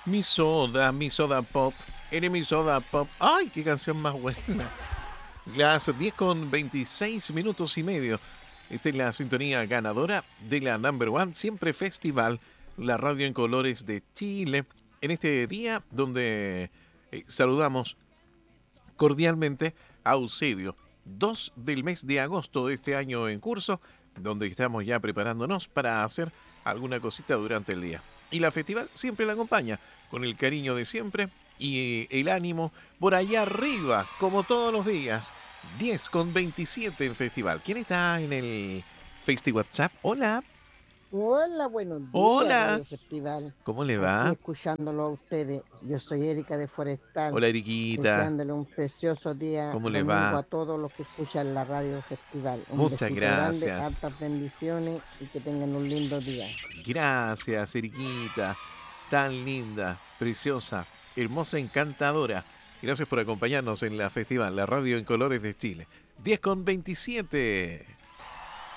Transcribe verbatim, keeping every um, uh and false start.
Mi soda, mi soda pop. Eres mi soda pop. ¡Ay, qué canción más buena! Las diez con veintiséis minutos y medio. Esta es la sintonía ganadora de la Number One, siempre festival, la radio en colores de Chile. En este día donde eh, saludamos cordialmente a Eusebio, dos del mes de agosto de este año en curso, donde estamos ya preparándonos para hacer alguna cosita durante el día. Y la festival siempre la acompaña, con el cariño de siempre y el ánimo por allá arriba, como todos los días. diez con veintisiete en festival. ¿Quién está en el Festi WhatsApp? Hola. Hola, buenos días, Hola. Radio Festival. ¿Cómo le Aquí va? escuchándolo a ustedes. Yo soy Erika de Forestal, Hola, Eriquita. deseándole un precioso día ¿Cómo le domingo va? a todos los que escuchan la Radio Festival. Un Muchas besito grande, gracias. hartas bendiciones y que tengan un lindo día. Gracias, Eriquita. Tan linda, preciosa, hermosa, encantadora. Gracias por acompañarnos en la festival, la radio en colores de Chile. diez con veintisiete.